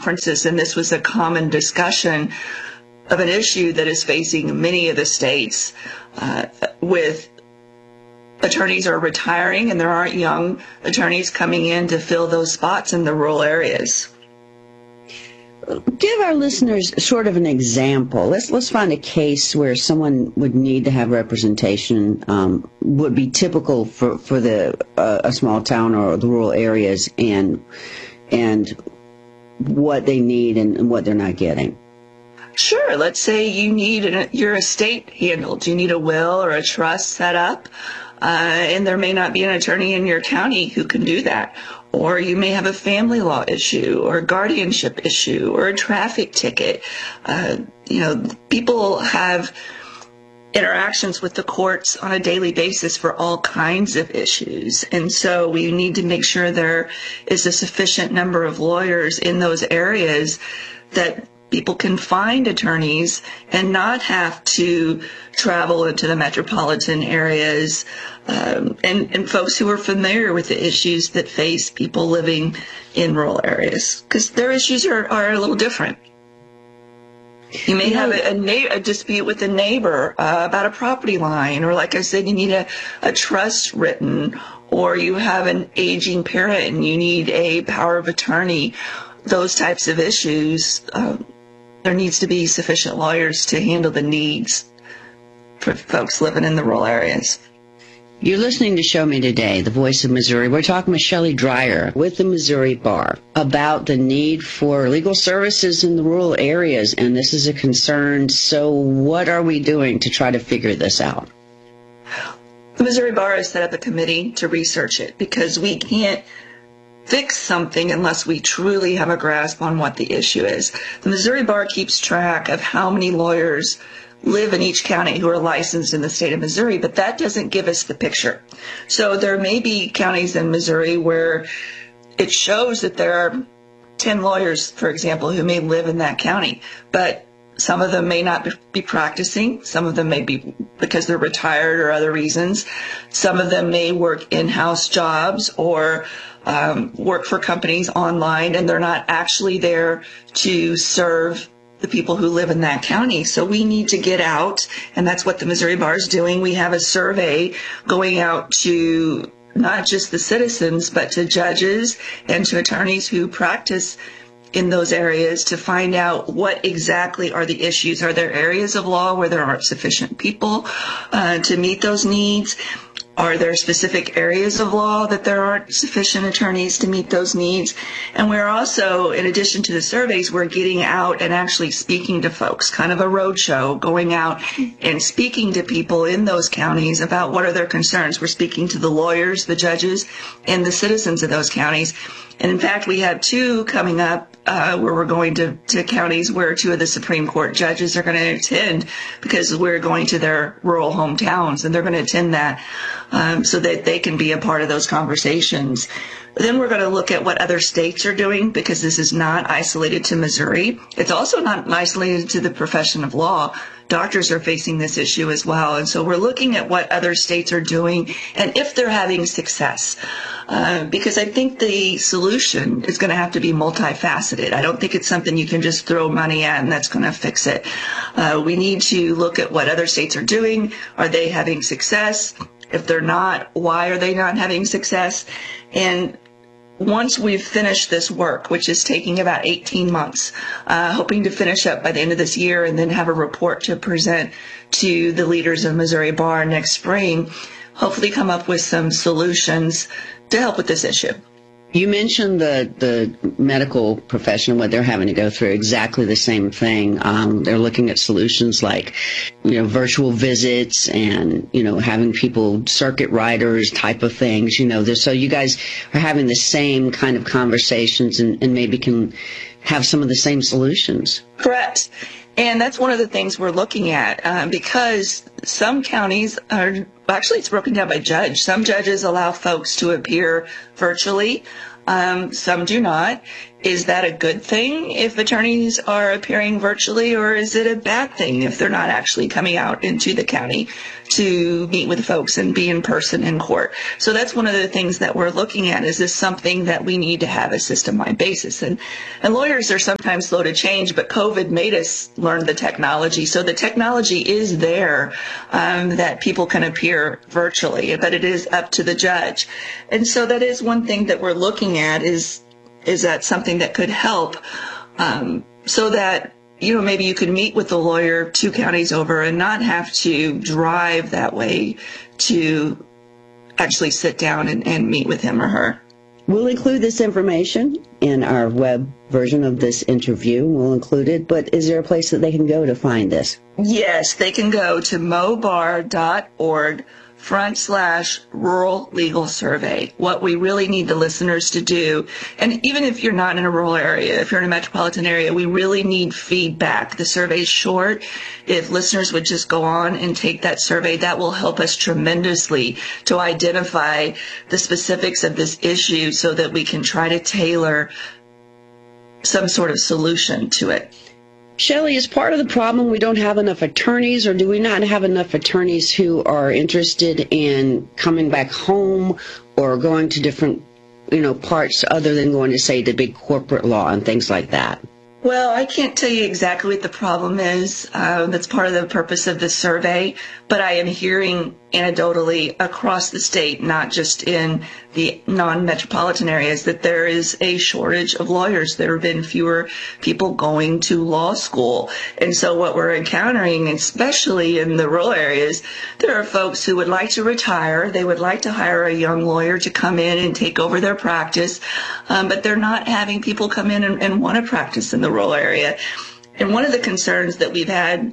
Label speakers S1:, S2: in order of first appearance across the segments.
S1: conferences, and this was a common discussion of an issue that is facing many of the states with attorneys are retiring, and there aren't young attorneys coming in to fill those spots in the rural areas.
S2: Give our listeners sort of an example. Let's find a case where someone would need to have representation, would be typical for a small town or the rural areas, and what they need and what they're not getting.
S1: Sure. Let's say you need your estate handled. You need a will or a trust set up, and there may not be an attorney in your county who can do that. Or you may have a family law issue or a guardianship issue or a traffic ticket. People have interactions with the courts on a daily basis for all kinds of issues. And so we need to make sure there is a sufficient number of lawyers in those areas that people can find attorneys and not have to travel into the metropolitan areas, and folks who are familiar with the issues that face people living in rural areas, because their issues are a little different. You may have a dispute with a neighbor about a property line, or like I said, you need a trust written, or you have an aging parent and you need a power of attorney. Those types of issues, there needs to be sufficient lawyers to handle the needs for folks living in the rural areas.
S2: You're listening to Show Me Today, the voice of Missouri. We're talking with Shelley Dreyer with the Missouri Bar about the need for legal services in the rural areas, and this is a concern. So what are we doing to try to figure this out?
S1: The Missouri Bar has set up a committee to research it, because we can't fix something unless we truly have a grasp on what the issue is. The Missouri Bar keeps track of how many lawyers live in each county who are licensed in the state of Missouri, but that doesn't give us the picture. So there may be counties in Missouri where it shows that there are 10 lawyers, for example, who may live in that county, but some of them may not be practicing. Some of them may be because they're retired or other reasons. Some of them may work in-house jobs or work for companies online, and they're not actually there to serve the people who live in that county. So we need to get out, and that's what the Missouri Bar is doing. We have a survey going out to not just the citizens, but to judges and to attorneys who practice in those areas to find out what exactly are the issues. Are there areas of law where there aren't sufficient people to meet those needs? Are there specific areas of law that there aren't sufficient attorneys to meet those needs? And we're also, in addition to the surveys, we're getting out and actually speaking to folks, kind of a roadshow, going out and speaking to people in those counties about what are their concerns. We're speaking to the lawyers, the judges, and the citizens of those counties. And in fact, we have two coming up where we're going to counties where two of the Supreme Court judges are going to attend, because we're going to their rural hometowns, and they're going to attend that so that they can be a part of those conversations. Then we're going to look at what other states are doing, because this is not isolated to Missouri. It's also not isolated to the profession of law. Doctors are facing this issue as well. And so we're looking at what other states are doing and if they're having success. Because I think the solution is going to have to be multifaceted. I don't think it's something you can just throw money at and that's going to fix it. We need to look at what other states are doing. Are they having success? If they're not, why are they not having success? And once we've finished this work, which is taking about 18 months, hoping to finish up by the end of this year and then have a report to present to the leaders of Missouri Bar next spring, hopefully come up with some solutions to help with this issue.
S2: You mentioned the medical profession, what they're having to go through, exactly the same thing. They're looking at solutions like, virtual visits and, having people, circuit riders type of things, so you guys are having the same kind of conversations and maybe can have some of the same solutions.
S1: Correct. And that's one of the things we're looking at, because some counties are, actually it's broken down by judge. Some judges allow folks to appear virtually, some do not. is that a good thing if attorneys are appearing virtually, or is it a bad thing if they're not actually coming out into the county to meet with folks and be in person in court? So that's one of the things that we're looking at. Is this something that we need to have a system-wide basis? And lawyers are sometimes slow to change, but COVID made us learn the technology. So the technology is there, that people can appear virtually, but it is up to the judge. And so that is one thing that we're looking at, is that something that could help, so that, maybe you could meet with the lawyer 2 counties over and not have to drive that way to actually sit down and meet with him or her.
S2: We'll include this information in our web version of this interview. We'll include it, but is there a place that they can go to find this?
S1: Yes, they can go to mobar.org/rural legal survey. What we really need the listeners to do, and even if you're not in a rural area, if you're in a metropolitan area, we really need feedback. The survey is short. If listeners would just go on and take that survey, that will help us tremendously to identify the specifics of this issue so that we can try to tailor some sort of solution to it.
S2: Shelley, is part of the problem we don't have enough attorneys, or do we not have enough attorneys who are interested in coming back home or going to different, parts other than going to, say, the big corporate law and things like that?
S1: Well, I can't tell you exactly what the problem is. That's part of the purpose of this survey. But I am hearing anecdotally across the state, not just in the non-metropolitan areas, that there is a shortage of lawyers. There have been fewer people going to law school. And so what we're encountering, especially in the rural areas, there are folks who would like to retire. They would like to hire a young lawyer to come in and take over their practice. But they're not having people come in and want to practice in the rural area. And one of the concerns that we've had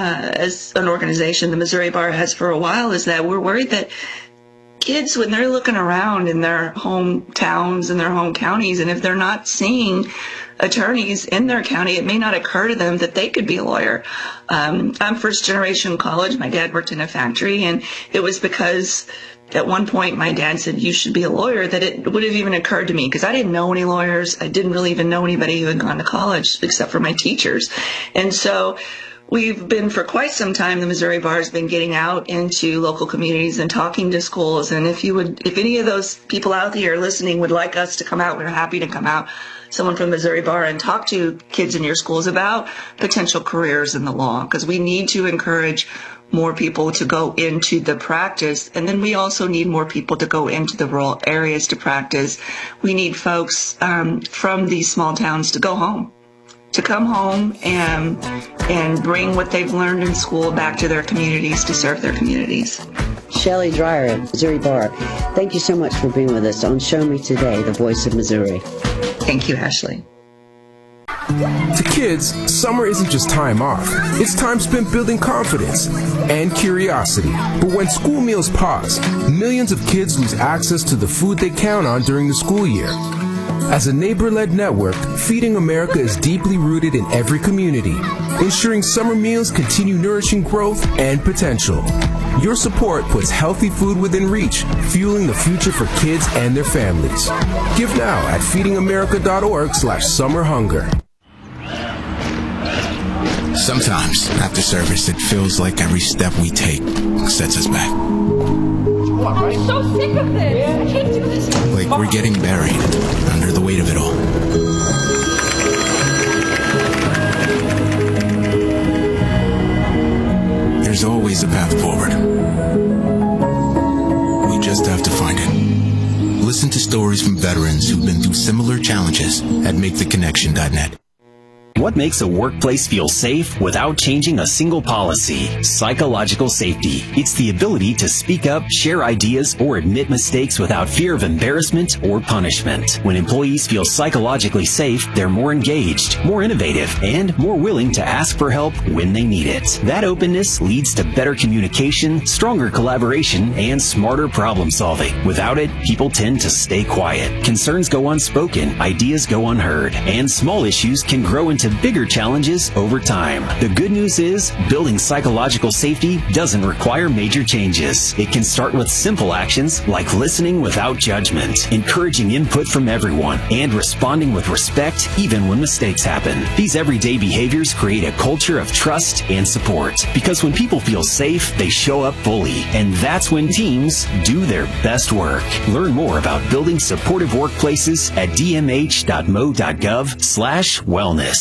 S1: as an organization, the Missouri Bar has for a while, is that we're worried that kids, when they're looking around in their hometowns and their home counties, and if they're not seeing attorneys in their county, it may not occur to them that they could be a lawyer. I'm first generation college. My dad worked in a factory, and it was because at one point my dad said, you should be a lawyer, that it would have even occurred to me, because I didn't know any lawyers. I didn't really even know anybody who had gone to college except for my teachers. And so we've been, for quite some time, the Missouri Bar has been getting out into local communities and talking to schools. And if any of those people out there listening would like us to come out, we're happy to come out, someone from Missouri Bar, and talk to kids in your schools about potential careers in the law, because we need to encourage more people to go into the practice. And then we also need more people to go into the rural areas to practice. We need folks from these small towns to go home, to come home and bring what they've learned in school back to their communities to serve their communities.
S2: Shelley Dreyer at Missouri Bar, thank you so much for being with us on Show Me Today, the Voice of Missouri.
S1: Thank you, Ashley.
S3: To kids, summer isn't just time off. It's time spent building confidence and curiosity. But when school meals pause, millions of kids lose access to the food they count on during the school year. As a neighbor-led network, Feeding America is deeply rooted in every community, ensuring summer meals continue nourishing growth and potential. Your support puts healthy food within reach, fueling the future for kids and their families. Give now at feedingamerica.org/summerhunger.
S4: Sometimes, after service, it feels like every step we take sets us back.
S5: I'm so sick of this. I can't do this.
S4: Like we're getting buried under the weight of it all. There's always a path forward. We just have to find it. Listen to stories from veterans who've been through similar challenges at MakeTheConnection.net.
S6: What makes a workplace feel safe without changing a single policy? Psychological safety. It's the ability to speak up, share ideas, or admit mistakes without fear of embarrassment or punishment. When employees feel psychologically safe, they're more engaged, more innovative, and more willing to ask for help when they need it. That openness leads to better communication, stronger collaboration, and smarter problem solving. Without it, people tend to stay quiet. Concerns go unspoken, ideas go unheard, and small issues can grow into bigger challenges over time. The good news is, building psychological safety doesn't require major changes. It can start with simple actions like listening without judgment, encouraging input from everyone, and responding with respect even when mistakes happen. These everyday behaviors create a culture of trust and support. Because when people feel safe, they show up fully. And that's when teams do their best work. Learn more about building supportive workplaces at dmh.mo.gov/wellness.